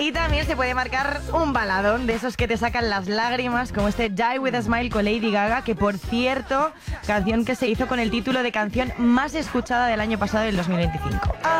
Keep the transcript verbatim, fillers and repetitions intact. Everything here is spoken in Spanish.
Y también se puede marcar un baladón de esos que te sacan las lágrimas, como este Die With A Smile con Lady Gaga, que por cierto, canción que se hizo con el título de canción más escuchada del año pasado, del dos mil veinticinco.